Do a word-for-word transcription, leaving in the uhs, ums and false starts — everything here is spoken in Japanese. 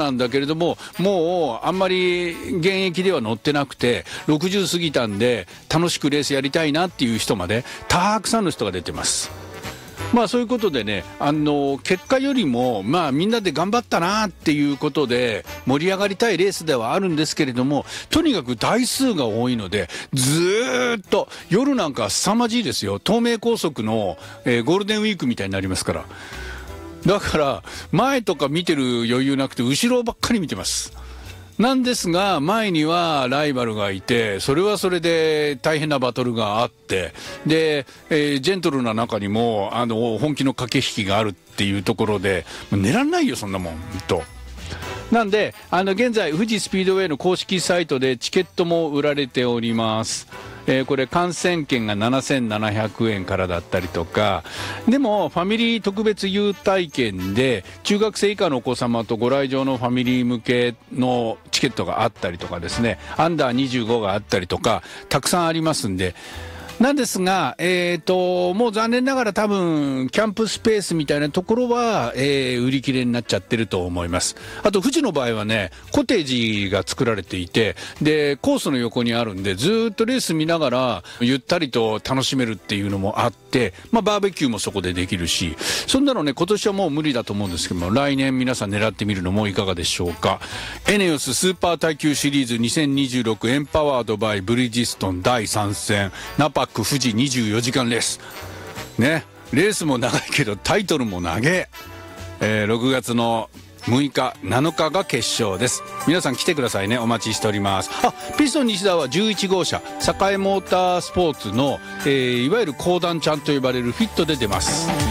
なんだけれども、もうあんまり現役では乗ってなくてろくじゅう過ぎたんで楽しくレースやりたいなっていう人までたくさんの人が出てます。まあそういうことでね、あの結果よりもまあみんなで頑張ったなっていうことで盛り上がりたいレースではあるんですけれども、とにかく台数が多いのでずーっと夜なんか凄まじいですよ。東名高速の、えー、ゴールデンウィークみたいになりますから。だから前とか見てる余裕なくて後ろばっかり見てます。なんですが前にはライバルがいて、それはそれで大変なバトルがあって、で、えー、ジェントルな中にもあの本気の駆け引きがあるっていうところで、もう寝らんないよそんなもんと。なんであの現在富士スピードウェイの公式サイトでチケットも売られております。えー、これ観戦券がななせんななひゃくえんからだったりとか、でもファミリー特別優待券で中学生以下のお子様とご来場のファミリー向けのチケットがあったりとかですね、アンダーにじゅうごがあったりとかたくさんありますんで、なんですが、えーと、もう残念ながら多分キャンプスペースみたいなところは、えー、売り切れになっちゃってると思います。あと富士の場合はね、コテージが作られていて、でコースの横にあるんでずーっとレース見ながらゆったりと楽しめるっていうのもあって、まあ、バーベキューもそこでできるし、そんなのね今年はもう無理だと思うんですけども、来年皆さん狙ってみるのもいかがでしょうか。エネオススーパー耐久シリーズにせんにじゅうろくエンパワードバイブリヂストンだいさん戦ナパ富士にじゅうよじかんレースね。レースも長いけどタイトルも長え、えー、ろくがつのむいかなのかが決勝です。皆さん来てくださいね、お待ちしております。あ、ピストン西田はじゅういちごうしゃ栄モータースポーツの、えー、いわゆる公団ちゃんと呼ばれるフィットで出ます。